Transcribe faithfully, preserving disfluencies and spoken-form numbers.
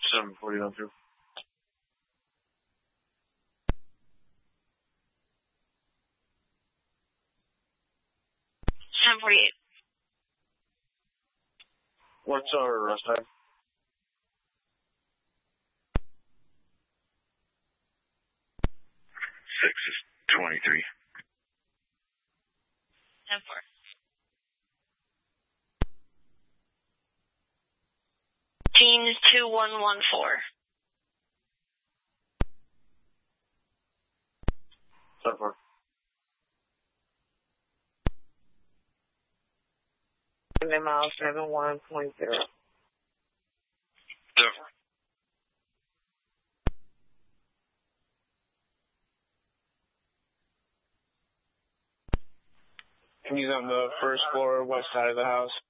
seven forty on through. seven forty-eight. What's our arrest time? Six is twenty-three. ten four. Jeans two one one four. ten four. And then mile seven one point zero. ten four. He's on the first floor, west side of the house.